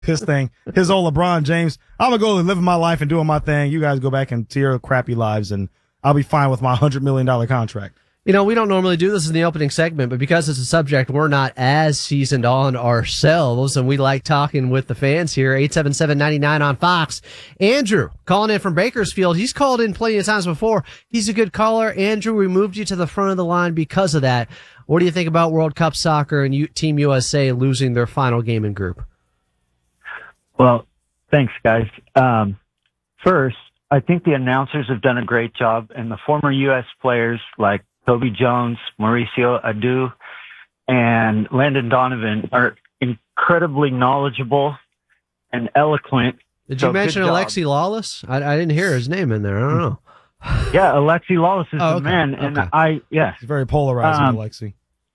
his old LeBron James. I'm going to go living my life and doing my thing. You guys go back and to your crappy lives, and I'll be fine with my $100 million contract. You know, we don't normally do this in the opening segment, but because it's a subject we're not as seasoned on ourselves, and we like talking with the fans here, 877-99 on Fox. Andrew, calling in from Bakersfield. He's called in plenty of times before. He's a good caller. Andrew, we moved you to the front of the line because of that. What do you think about World Cup soccer and Team USA losing their final game in group? Well, thanks, guys. First, I think the announcers have done a great job, and the former U.S. players like Toby Jones, Mauricio Adu, and Landon Donovan are incredibly knowledgeable and eloquent. Did you mention Alexi Lawless? I didn't hear his name in there. I don't know. Yeah, Alexi Lawless is the man, and It's very polarizing, Alexi.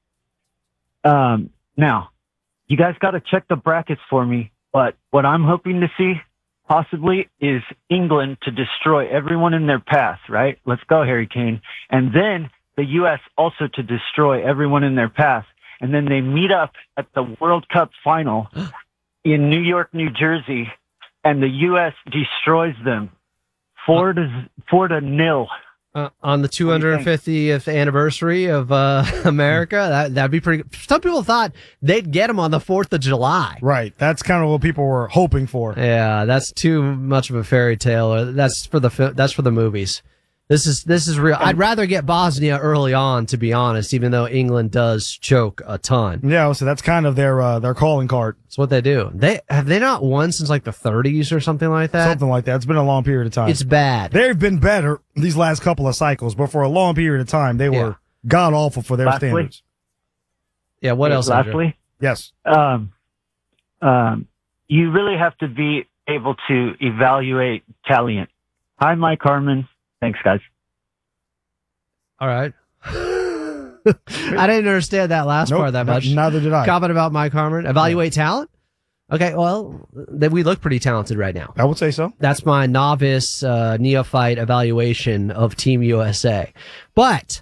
Now, you guys got to check the brackets for me, but what I'm hoping to see possibly is England to destroy everyone in their path, right? Let's go, Harry Kane. And then the U.S. also to destroy everyone in their path. And then they meet up at the World Cup final in New York, New Jersey, and the U.S. destroys them 4-0. On the 250th anniversary of America, that'd be pretty good. Some people thought they'd get them on the 4th of July. Right. That's kind of what people were hoping for. Yeah, that's too much of a fairy tale. That's for the movies. This is real. I'd rather get Bosnia early on, to be honest, even though England does choke a ton. Yeah, so that's kind of their calling card. That's what they do. Have they not won since like the 30s or something like that? Something like that. It's been a long period of time. It's bad. They've been better these last couple of cycles, but for a long period of time, they were god awful for their standards. Yeah. What else? Lastly, yes. You really have to be able to evaluate talent. Hi, Mike Harmon. Thanks, guys. All right. I didn't understand that last part that much. Neither did I. Comment about Mike Harmon. Evaluate talent? Okay, well, we look pretty talented right now. I would say so. That's my novice, neophyte evaluation of Team USA. But,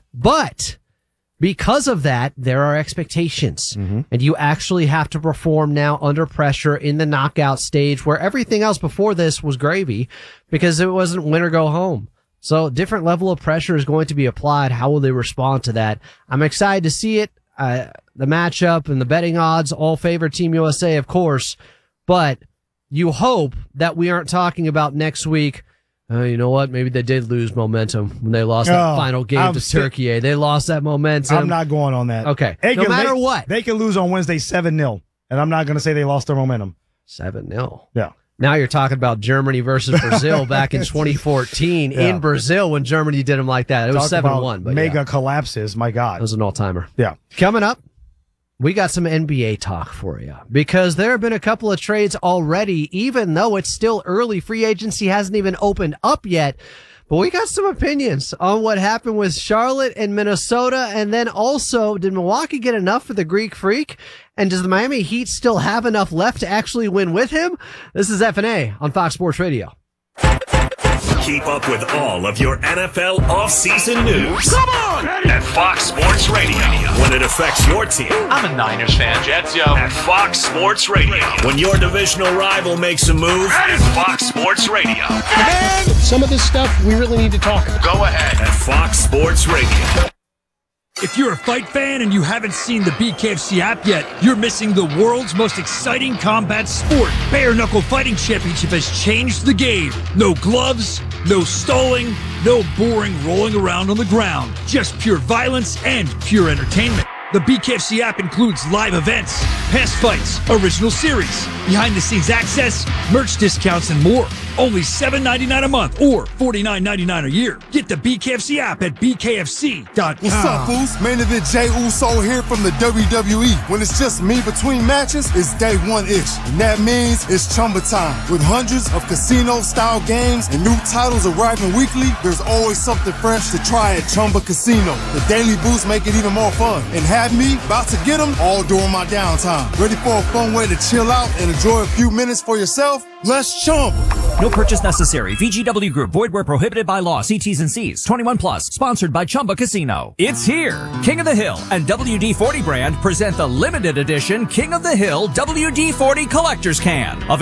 because of that, there are expectations. Mm-hmm. And you actually have to perform now under pressure in the knockout stage where everything else before this was gravy because it wasn't win or go home. So different level of pressure is going to be applied. How will they respond to that? I'm excited to see it. The matchup and the betting odds all favor Team USA, of course, but you hope that we aren't talking about next week. You know what? Maybe they did lose momentum when they lost that final game to Turkey. They lost that momentum. I'm not going on that. Okay. No matter what. They can lose on Wednesday 7-0, and I'm not going to say they lost their momentum. 7-0. Yeah. Now you're talking about Germany versus Brazil back in 2014 in Brazil when Germany did them like that. It was 7-1. But mega collapses. My God. It was an all-timer. Yeah. Coming up, we got some NBA talk for you because there have been a couple of trades already, even though it's still early. Free agency hasn't even opened up yet. But we got some opinions on what happened with Charlotte and Minnesota. And then also, did Milwaukee get enough for the Greek Freak? And does the Miami Heat still have enough left to actually win with him? This is F&A on Fox Sports Radio. Keep up with all of your NFL offseason news. Come on! At Fox Sports Radio. When it affects your team. I'm a Niners fan. Jets, yo. At Fox Sports Radio. When your divisional rival makes a move. At Fox Sports Radio. Man, some of this stuff we really need to talk about. Go ahead. At Fox Sports Radio. If you're a fight fan and you haven't seen the BKFC app yet, you're missing the world's most exciting combat sport. Bare Knuckle Fighting Championship has changed the game. No gloves, no stalling, no boring rolling around on the ground. Just pure violence and pure entertainment. The BKFC app includes live events, past fights, original series, behind-the-scenes access, merch discounts, and more. Only $7.99 a month or $49.99 a year. Get the BKFC app at BKFC.com. What's up, fools? Main event Jey Uso here from the WWE. When it's just me between matches, it's day one-ish. And that means it's Chumba time. With hundreds of casino-style games and new titles arriving weekly, there's always something fresh to try at Chumba Casino. The daily boosts make it even more fun. And have me about to get them all during my downtime. Ready for a fun way to chill out and enjoy a few minutes for yourself? Let's Chumba. No purchase necessary. VGW Group. Void where prohibited by law. See T's and C's. 21 plus. Sponsored by Chumba Casino. It's here. King of the Hill and WD-40 brand present the limited edition King of the Hill WD-40 Collector's Can.